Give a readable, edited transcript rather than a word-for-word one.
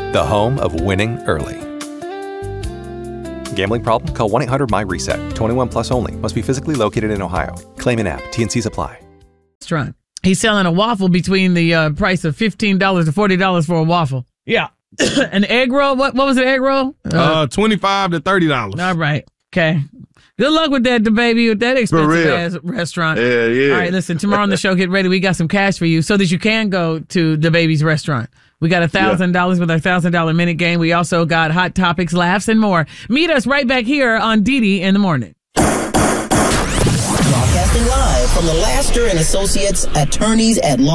the home of winning early. Gambling problem? Call 1-800-MY-RESET. 21 plus only. Must be physically located in Ohio. Claim in app. T&Cs apply. Restaurant. He's selling a waffle between the price of $15 to $40 for a waffle. Yeah. An egg roll? What was an egg roll? $25 to $30. All right. Okay. Good luck with that, baby, with that expensive ass restaurant. Yeah. All right, listen, tomorrow on the show, get ready. We got some cash for you so that you can go to the baby's restaurant. We got $1,000 with our $1,000 minute game. We also got hot topics, laughs, and more. Meet us right back here on DD in the Morning. Broadcasting live from the Laster and Associates Attorneys at Law.